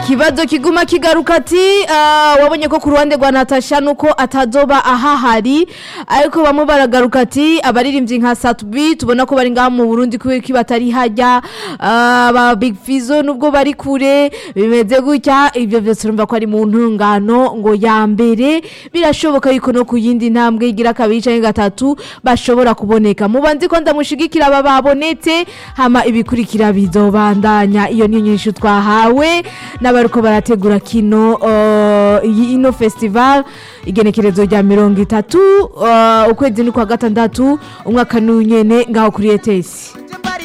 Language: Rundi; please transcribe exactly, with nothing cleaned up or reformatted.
ikibazo kiguma kigaruka ati uh, wabonye ko ku ruhande rwa Natasha nuko atazoba ahahari ariko bamwe baragaruka ati abaririmbyi nka Satbi tubona ko bari ngaha mu Burundi kubera ko batari hajya aba uh, Big Fizzo nubwo bari kure bimeze gutya ibyo byose urumva ko ari mu ntungano ngo ya mbere birashoboka yuko no kuyindi ntambwe igira kabiri canke gatatu bashobora kuboneka mubanzi ko ndamushigikira aba babonetse hama ibikurikira bizobandanya iyo niyo nyishu twahawe n'abaruko barategura kino uh, ino festival igenekerezo rya mirongo itatu uh, ukwezi ni kwa gatandatu umwaka n'unyene ngaho kuri E T S.